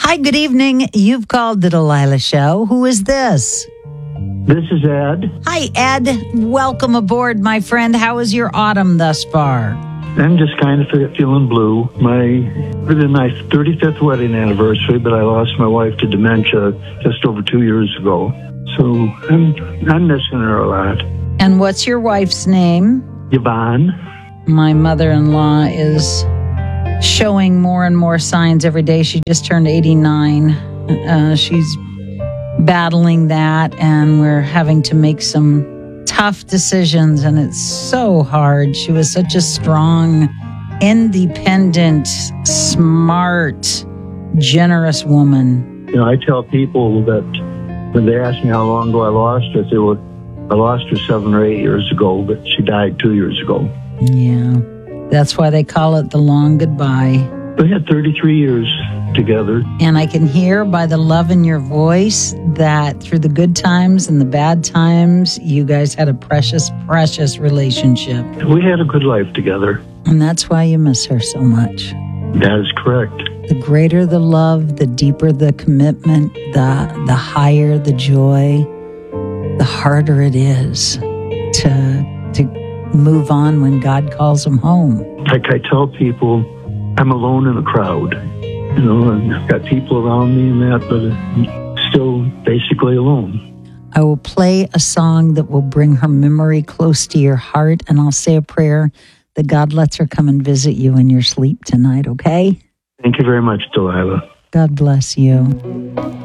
Hi, good evening. You've called the Delilah Show. Who is this? This is Ed. Hi, Ed. Welcome aboard, my friend. How is your autumn thus far? I'm just kind of feeling blue. It was my 35th wedding anniversary, but I lost my wife to dementia just over 2 years ago. So I'm missing her a lot. And what's your wife's name? Yvonne. My mother-in-law is showing more and more signs every day. She just turned 89. She's battling that, and we're having to make some tough decisions, and it's so hard. She was such a strong, independent, smart, generous woman. I tell people that when they ask me how long ago I lost her, I say, well, I lost her 7 or 8 years ago, but she died 2 years ago. Yeah, that's why they call it the long goodbye. We had 33 years together. And I can hear by the love in your voice that through the good times and the bad times, you guys had a precious, precious relationship. We had a good life together. And that's why you miss her so much. That is correct. The greater the love, the deeper the commitment, the higher the joy, the harder it is to move on when God calls them home. Like I tell people, I'm alone in a crowd. And I've got people around me and that, but I'm still basically alone. I will play a song that will bring her memory close to your heart, and I'll say a prayer that God lets her come and visit you in your sleep tonight, okay? Thank you very much, Delilah. God bless you.